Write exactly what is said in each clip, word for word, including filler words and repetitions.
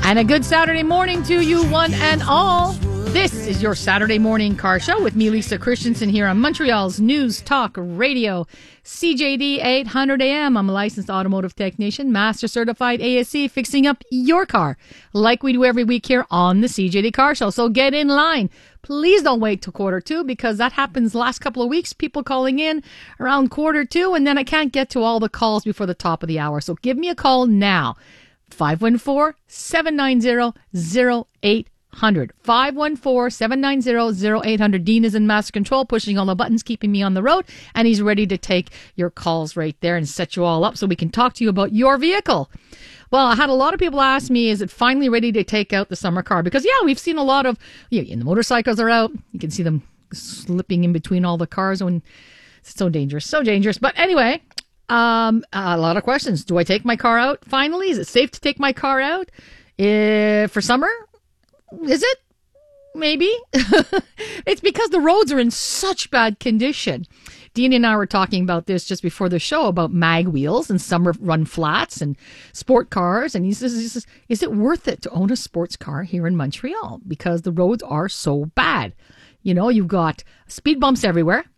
And a good Saturday morning to you, one and all. This is your Saturday morning car show with me, Lisa Christensen, here on Montreal's News Talk Radio, C J D eight hundred A M. I'm a licensed automotive technician, master certified A S C, fixing up your car like we do every week here on the C J D Car Show. So get in line. Please don't wait till quarter two, because that happens the last couple of weeks. People calling in around quarter two, and then I can't get to all the calls before the top of the hour. So give me a call now. five one four, seven nine zero, zero eight hundred. five one four, seven nine zero, zero eight hundred. Dean is in master control, pushing all the buttons, keeping me on the road, and he's ready to take your calls right there and set you all up so we can talk to you about your vehicle. Well, I had a lot of people ask me, is it finally ready to take out the summer car? Because, yeah, we've seen a lot of, you know, the motorcycles are out. You can see them slipping in between all the cars when it's so dangerous, so dangerous. But anyway, um, a lot of questions. Do I take my car out finally? Is it safe to take my car out uh, for summer? Is it? Maybe. It's because the roads are in such bad condition. Dean and I were talking about this just before the show about mag wheels and summer run flats and sport cars. And he says, he says, is it worth it to own a sports car here in Montreal? Because the roads are so bad. You know, you've got speed bumps everywhere.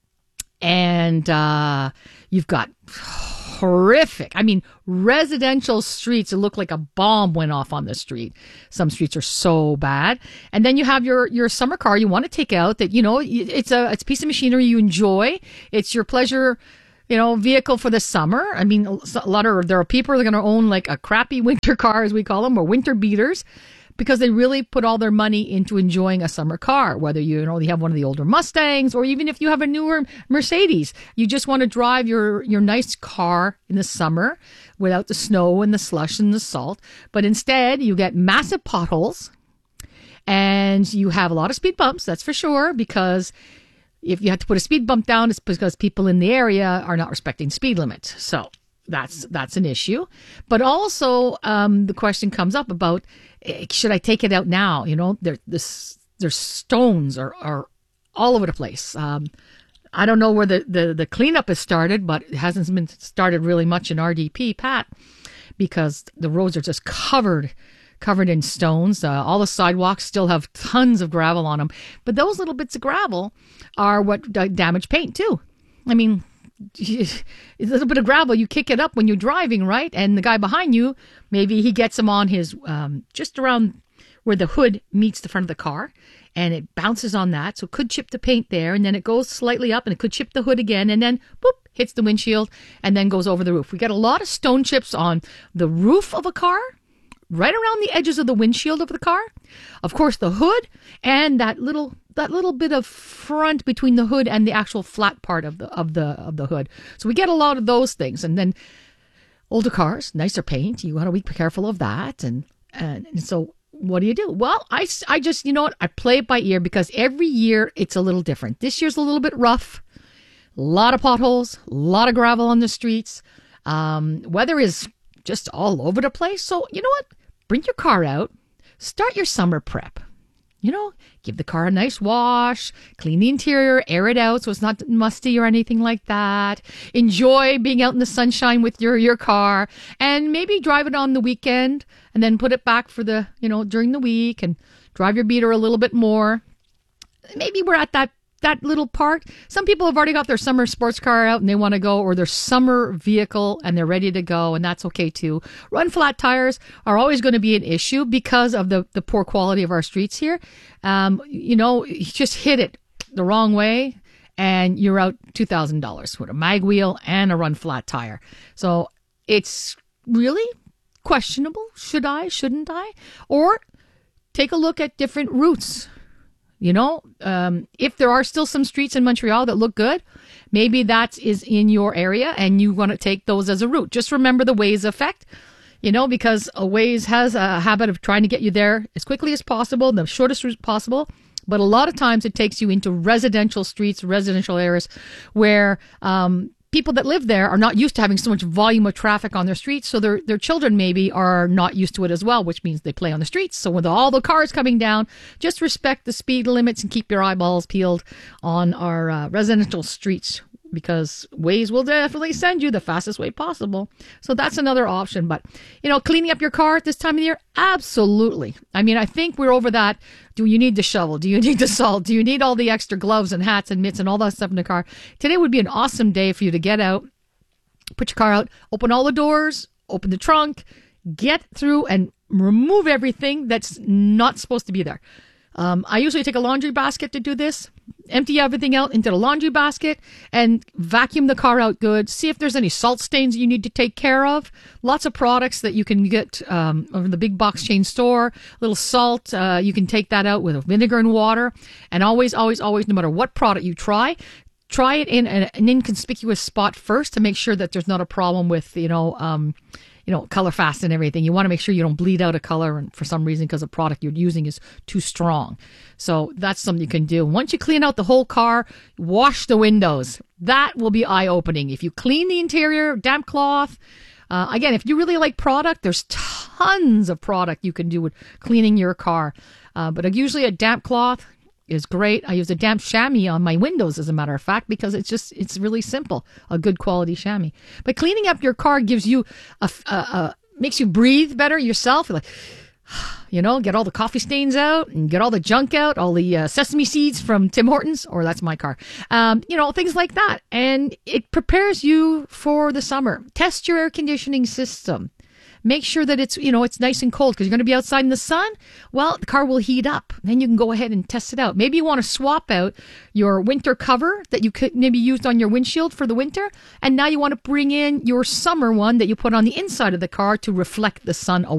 And uh, you've got horrific, I mean, residential streets. It look like a bomb went off on the street. Some streets are so bad. And then you have your, your summer car you want to take out that, you know, it's a, it's a piece of machinery you enjoy. It's your pleasure, you know, vehicle for the summer. I mean, a lot of, there are people that are going to own like a crappy winter car, as we call them, or winter beaters, because they really put all their money into enjoying a summer car, whether you, you know, you have one of the older Mustangs, or even if you have a newer Mercedes. You just want to drive your, your nice car in the summer without the snow and the slush and the salt. But instead, you get massive potholes, and you have a lot of speed bumps, that's for sure, because if you have to put a speed bump down, it's because people in the area are not respecting speed limits. So that's that's an issue. But also, um, the question comes up about, should I take it out now? You know, there, this, there's stones are, are all over the place. Um, I don't know where the, the, the cleanup has started, but it hasn't been started really much in R D P, Pat, because the roads are just covered, covered in stones. Uh, all the sidewalks still have tons of gravel on them. But those little bits of gravel are what damage paint, too. I mean, a little bit of gravel, you kick it up when you're driving, right? And the guy behind you, maybe he gets them on his, um, just around where the hood meets the front of the car, and it bounces on that. So it could chip the paint there, and then it goes slightly up, and it could chip the hood again, and then boop, hits the windshield, and then goes over the roof. We got a lot of stone chips on the roof of a car, right around the edges of the windshield of the car. Of course, the hood, and that little that little bit of front between the hood and the actual flat part of the of the of the hood. So we get a lot of those things. And then older cars, nicer paint, you want to be careful of that. And and, and so what do you do? Well, I, I just, you know what, I play it by ear, because every year it's a little different. This year's a little bit rough. A lot of potholes, a lot of gravel on the streets. Um, weather is just all over the place. So you know what? Bring your car out. Start your summer prep. You know, give the car a nice wash, clean the interior, air it out so it's not musty or anything like that. Enjoy being out in the sunshine with your, your car, and maybe drive it on the weekend and then put it back for the, you know, during the week, and drive your beater a little bit more. Maybe we're at that that little part. Some people have already got their summer sports car out and they want to go, or their summer vehicle and they're ready to go, and that's okay too. Run flat tires are always going to be an issue because of the, the poor quality of our streets here. Um, you know, you just hit it the wrong way and you're out two thousand dollars with a mag wheel and a run flat tire. So it's really questionable. Should I, shouldn't I? Or take a look at different routes. You know, um, if there are still some streets in Montreal that look good, maybe that is in your area and you want to take those as a route. Just remember the Waze effect, you know, because a Waze has a habit of trying to get you there as quickly as possible, the shortest route possible. But a lot of times it takes you into residential streets, residential areas where um, people that live there are not used to having so much volume of traffic on their streets. So their their children maybe are not used to it as well, which means they play on the streets. So with all the cars coming down, just respect the speed limits and keep your eyeballs peeled on our uh, residential streets because Waze will definitely send you the fastest way possible. So that's another option. But, you know, cleaning up your car at this time of the year, absolutely. I mean, I think we're over that. Do you need the shovel? Do you need the salt? Do you need all the extra gloves and hats and mitts and all that stuff in the car? Today would be an awesome day for you to get out, put your car out, open all the doors, open the trunk, get through and remove everything that's not supposed to be there. Um, I usually take a laundry basket to do this. Empty everything out into the laundry basket and vacuum the car out good. See if there's any salt stains you need to take care of. Lots of products that you can get um, over the big box chain store. A little salt, uh, you can take that out with vinegar and water. And always, always, always, no matter what product you try, try it in an, an inconspicuous spot first to make sure that there's not a problem with, you know, um, you know, color fast and everything. You want to make sure you don't bleed out a color and for some reason because the product you're using is too strong. So that's something you can do. Once you clean out the whole car, wash the windows. That will be eye-opening. If you clean the interior, damp cloth. Uh, again, if you really like product, there's tons of product you can do with cleaning your car. Uh, but usually a damp cloth is great. I use a damp chamois on my windows, as a matter of fact, because it's just, it's really simple, a good quality chamois. But cleaning up your car gives you, a, a, a makes you breathe better yourself. Like, you know, get all the coffee stains out and get all the junk out, all the uh, sesame seeds from Tim Hortons, or that's my car. Um, you know, things like that. And it prepares you for the summer. Test your air conditioning system. Make sure that it's, you know, it's nice and cold because you're going to be outside in the sun. Well, the car will heat up. Then you can go ahead and test it out. Maybe you want to swap out your winter cover that you could maybe used on your windshield for the winter. And now you want to bring in your summer one that you put on the inside of the car to reflect the sun away.